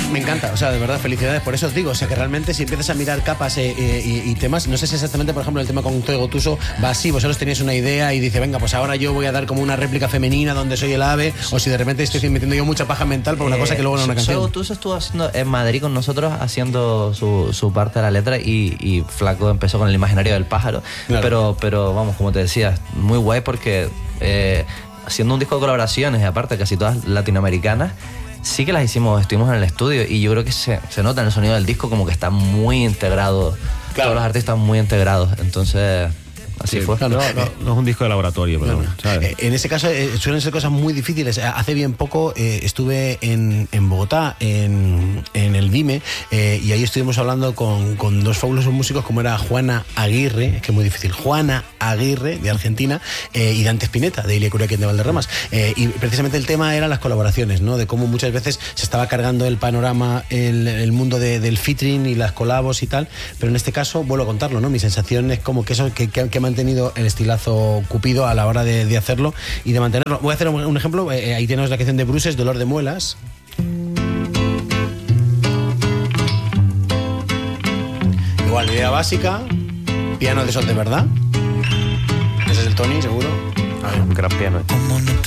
Me encanta, o sea, de verdad, felicidades. Por eso os digo, o sea, que realmente si empiezas a mirar capas y temas, no sé si exactamente, por ejemplo, el tema con Todo Gotuso va así, vosotros tenéis una idea y dice, venga, pues ahora yo voy a dar como una réplica femenina donde soy el ave, o si de repente estoy metiendo yo mucha paja mental por una cosa que luego no es una canción. Todo Gotuso estuvo haciendo en Madrid con nosotros, haciendo su parte de la letra y Flaco empezó con el imaginario del pájaro. Claro. Pero vamos, como te decía, muy guay porque haciendo un disco de colaboraciones, y aparte casi todas latinoamericanas, sí que las hicimos, estuvimos en el estudio y yo creo que se nota en el sonido del disco como que está muy integrado, claro. Todos los artistas muy integrados, entonces así fue. Claro, no es un disco de laboratorio, pero ¿sabes? En ese caso suelen ser cosas muy difíciles. Hace bien poco estuve en Bogotá, en el Dime, y ahí estuvimos hablando con dos fabulosos músicos como era Juana Aguirre, es que es muy difícil, Juana Aguirre de Argentina, y Dante Spinetta de Ilia Curaquien de Valderramas, y precisamente el tema eran las colaboraciones, ¿no? De cómo muchas veces se estaba cargando el panorama, el mundo del featuring y las colabos y tal, pero en este caso vuelvo a contarlo, ¿no? Mi sensación es como que eso que ha mantenido el estilazo Cupido a la hora de hacerlo y de mantenerlo. Voy a hacer un ejemplo. Ahí tenemos la canción de Bruces, Dolor de Muelas. Igual, idea básica, piano de esos de verdad. Ese es el Tony, seguro. Un gran piano.